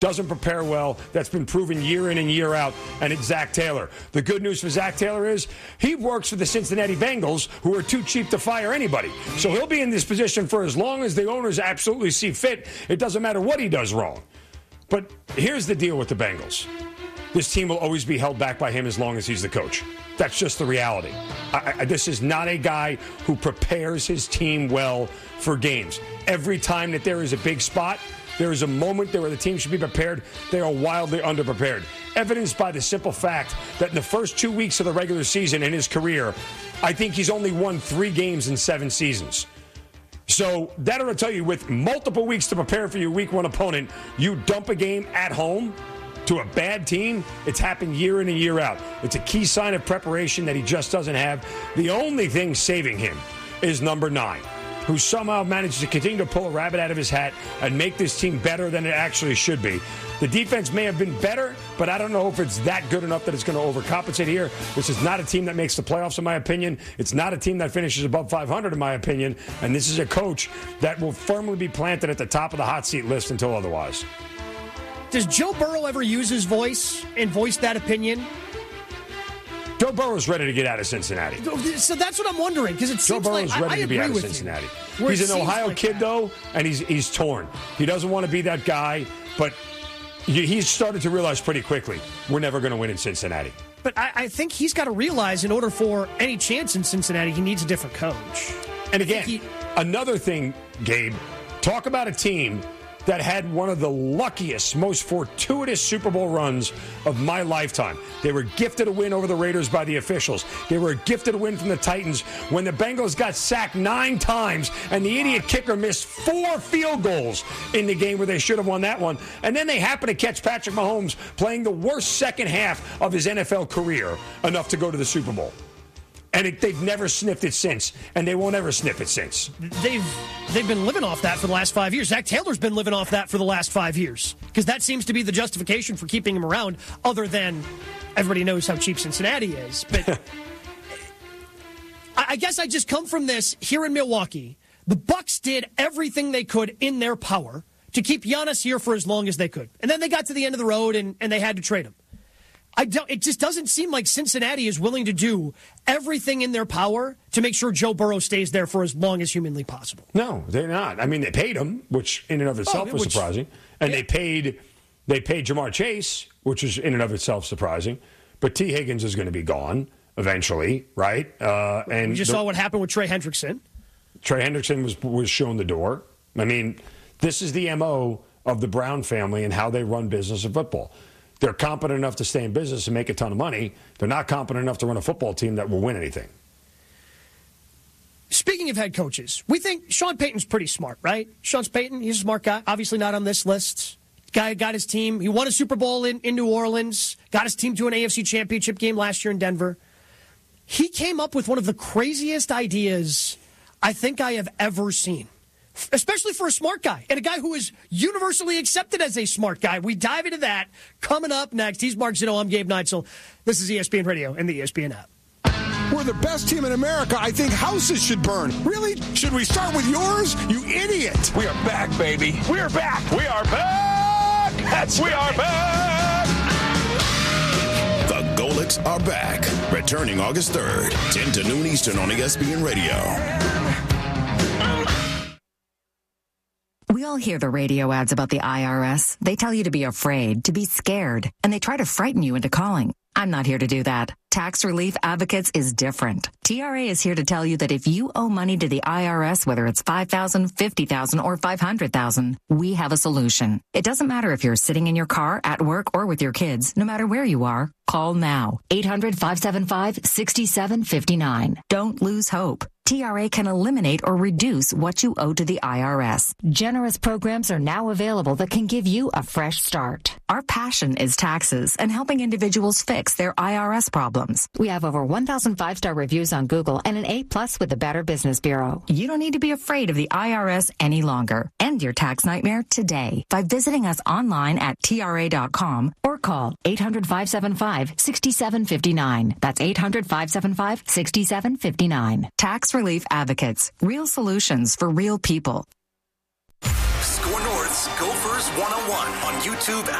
doesn't prepare well. That's been proven year in and year out, and it's Zach Taylor. The good news for Zach Taylor is he works for the Cincinnati Bengals, who are too cheap to fire anybody. So he'll be in this position for as long as the owners absolutely see fit. It doesn't matter what he does wrong. But here's the deal with the Bengals. This team will always be held back by him as long as he's the coach. That's just the reality. This is not a guy who prepares his team well for games. Every time that there is a big spot, there is a moment there where the team should be prepared. They are wildly underprepared. Evidenced by the simple fact that in the first 2 weeks of the regular season in his career, I think he's only won 3 games in 7 seasons. So that ought to tell you, with multiple weeks to prepare for your week 1 opponent, you dump a game at home to a bad team. It's happened year in and year out. It's a key sign of preparation that he just doesn't have. The only thing saving him is number 9, who somehow managed to continue to pull a rabbit out of his hat and make this team better than it actually should be. The defense may have been better, but I don't know if it's that good enough that it's going to overcompensate here. This is not a team that makes the playoffs, in my opinion. It's not a team that finishes above 500, in my opinion. And this is a coach that will firmly be planted at the top of the hot seat list until otherwise. Does Joe Burrow ever use his voice and voice that opinion? Joe Burrow's ready to get out of Cincinnati. So that's what I'm wondering, because it seems like ready to be out of Cincinnati. He's an Ohio kid, though, and he's torn. He doesn't want to be that guy, but he's started to realize pretty quickly we're never going to win in Cincinnati. But I think he's got to realize, in order for any chance in Cincinnati, he needs a different coach. And again, another thing, Gabe, talk about a team that had one of the luckiest, most fortuitous Super Bowl runs of my lifetime. They were gifted a win over the Raiders by the officials. They were gifted a win from the Titans when the Bengals got sacked 9 times and the idiot kicker missed 4 field goals in the game where they should have won that one. And then they happened to catch Patrick Mahomes playing the worst second half of his NFL career enough to go to the Super Bowl. And they've never sniffed it since, and they won't ever sniff it since. They've been living off that for the last 5 years. Zach Taylor's been living off that for the last 5 years, because that seems to be the justification for keeping him around, other than everybody knows how cheap Cincinnati is. But I guess I just come from this here in Milwaukee. The Bucks did everything they could in their power to keep Giannis here for as long as they could. And then they got to the end of the road, and they had to trade him. It just doesn't seem like Cincinnati is willing to do everything in their power to make sure Joe Burrow stays there for as long as humanly possible. No, they're not. I mean, they paid him, which in and of itself was surprising. And they paid Jamar Chase, which is in and of itself surprising. But T. Higgins is going to be gone eventually, right? And we just saw what happened with Trey Hendrickson. Trey Hendrickson was shown the door. I mean, this is the MO of the Brown family and how they run business in football. They're competent enough to stay in business and make a ton of money. They're not competent enough to run a football team that will win anything. Speaking of head coaches, we think Sean Payton's pretty smart, right? Sean Payton, he's a smart guy. Obviously not on this list. Guy got his team. He won a Super Bowl in New Orleans. Got his team to an AFC Championship game last year in Denver. He came up with one of the craziest ideas I think I have ever seen. Especially for a smart guy, and a guy who is universally accepted as a smart guy. We dive into that coming up next. He's Mark Zito. I'm Gabe Neitzel. This is ESPN Radio and the ESPN app. We're the best team in America. I think houses should burn. Really? Should we start with yours? You idiot. We are back, baby. We are back. We are back. We are back. The Golics are back. Returning August 3rd, 10 to noon Eastern on ESPN Radio. We all hear the radio ads about the IRS. They tell you to be afraid, to be scared, and they try to frighten you into calling. I'm not here to do that. Tax Relief Advocates is different. TRA is here to tell you that if you owe money to the IRS, whether it's $5,000, $50,000, or $500,000, we have a solution. It doesn't matter if you're sitting in your car, at work, or with your kids. No matter where you are, call now. 800-575-6759. Don't lose hope. TRA can eliminate or reduce what you owe to the IRS. Generous programs are now available that can give you a fresh start. Our passion is taxes and helping individuals fix their IRS problems. We have over 1,000 5-star reviews on Google and an A+ with the Better Business Bureau. You don't need to be afraid of the IRS any longer. End your tax nightmare today by visiting us online at TRA.com or call 800-575-6759. That's 800-575-6759. Tax Relief Advocates. Real solutions for real people. Score North's Gophers 101 on YouTube.